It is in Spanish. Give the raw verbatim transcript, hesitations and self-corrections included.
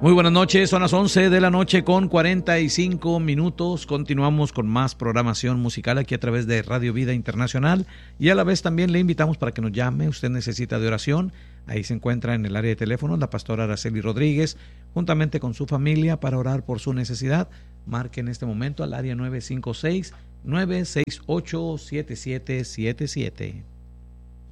Muy buenas noches, son las once de la noche con cuarenta y cinco minutos. Continuamos con más programación musical aquí a través de Radio Vida Internacional y a la vez también le invitamos para que nos llame. Usted necesita de oración. Ahí se encuentra en el área de teléfono la pastora Araceli Rodríguez juntamente con su familia para orar por su necesidad. Marque en este momento al área nueve cinco seis, nueve seis ocho, siete siete siete siete.